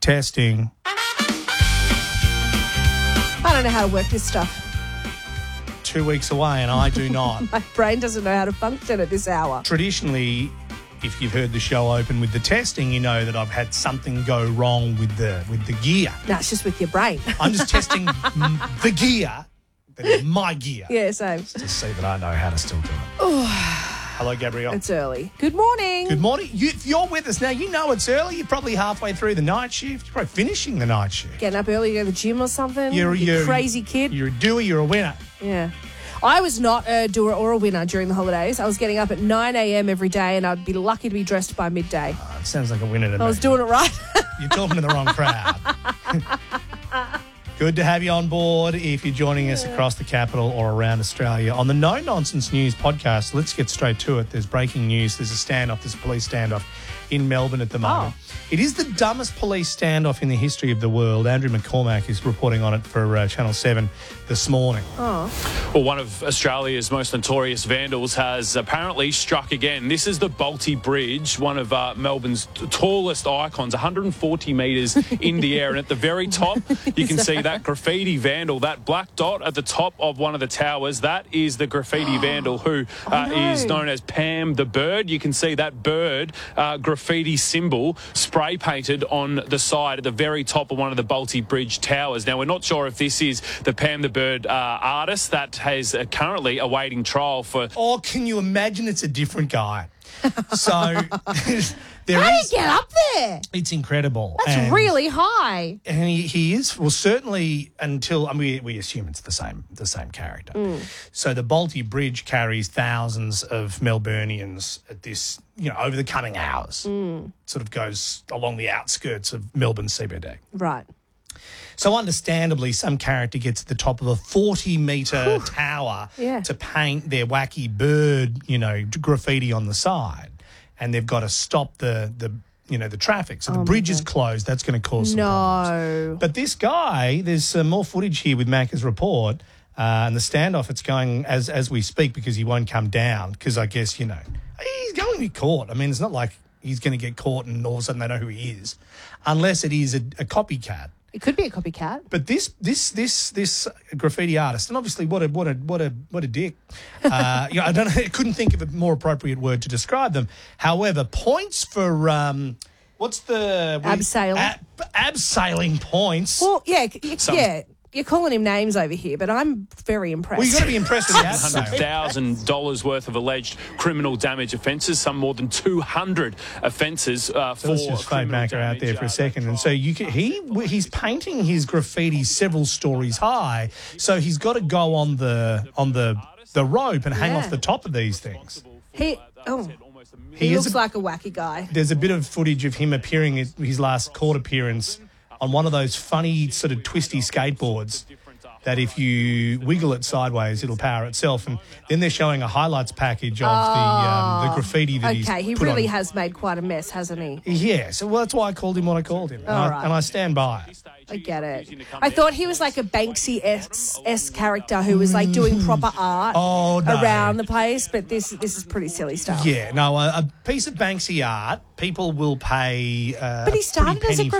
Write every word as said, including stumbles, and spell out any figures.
Testing. I don't know how to work this stuff. Two weeks away, and I do not. My brain doesn't know how to function at this hour. Traditionally, if you've heard the show open with the testing, you know that I've had something go wrong with the with the gear. No, it's just with your brain. I'm just testing m- the gear, but it's my gear. Yeah, same. To see that I know how to still do it. Hello, Gabrielle. It's early. Good morning. Good morning. You, if you're with us now, you know it's early. You're probably halfway through the night shift. You're probably finishing the night shift. Getting up early to go to the gym or something. You're, you you're crazy kid. You're a doer. You're a winner. Yeah. I was not a doer or a winner during the holidays. I was getting up at nine a.m. every day, and I'd be lucky to be dressed by midday. Oh, it sounds like a winner to me. I was doing it right. You're talking to the wrong crowd. Good to have you on board if you're joining us across the capital or around Australia. On the No Nonsense News podcast, let's get straight to it. There's breaking news. There's a standoff. There's a police standoff in Melbourne at the moment. Oh. It is the dumbest police standoff in the history of the world. Andrew McCormack is reporting on it for uh, Channel seven this morning. Oh. Well, one of Australia's most notorious vandals has apparently struck again. This is the Balti Bridge, one of uh, Melbourne's t- tallest icons, one hundred forty metres in the air. And at the very top, you can see that graffiti vandal, that black dot at the top of one of the towers. That is the graffiti vandal who uh, Oh, no. is known as Pam the Bird. You can see that bird uh, graffiti symbol spray painted on the side at the very top of one of the Balti Bridge towers. Now, we're not sure if this is the Pam the Bird uh, artist that has uh, currently awaiting trial for... Or can you imagine it's a different guy? So there How is... did you get up there? It's incredible. That's And- really high. And he, he is, well, certainly until, I mean, we, we assume it's the same the same character. So the Balti Bridge carries thousands of Melburnians at this, you know, over the coming hours. Sort of goes along the outskirts of Melbourne C B D. Right. So understandably, some character gets at the top of a forty-metre tower Yeah. to paint their wacky bird, you know, graffiti on the side. And they've got to stop the, the you know, the traffic. So the bridge is closed. That's going to cause some problems. No. But this guy, there's uh, more footage here with Macca's report, uh, and the standoff, it's going as as we speak because he won't come down because I guess, you know, he's going to be caught. I mean, it's not like he's going to get caught and all of a sudden they know who he is, unless it is a, a copycat. It could be a copycat. But this this this this graffiti artist, and obviously what a what a what a what a dick. Uh, you know, I don't know. I couldn't think of a more appropriate word to describe them. However, points for um, what's the Abseiling. Ab, abseiling points. Well, yeah, y- Some- yeah. You're calling him names over here, but I'm very impressed. Well, you got to be impressed with the one hundred abseil. thousand dollars worth of alleged criminal damage offences, some more than two hundred offences uh, So for let's just fade criminal Macca out there damage, for uh, a second. And so you can, he he's painting his graffiti several stories high, so he's got to go on the on the the rope and hang Yeah. off the top of these things. He, oh, He he is looks a- like a wacky guy. There's a bit of footage of him appearing at his last court appearance on one of those funny sort of twisty skateboards that if you wiggle it sideways, it'll power itself. And then they're showing a highlights package of the um, the graffiti that he's Okay, he put really on. has made quite a mess, hasn't he? Yeah, so well, that's why I called him what I called him. And, All I, right. and I stand by it. I get it. I thought he was like a Banksy-esque character who was like doing proper art Oh, no. around the place, but this this is pretty silly stuff. Yeah, no, a, a piece of Banksy art, people will pay uh, But he a started pretty as a penny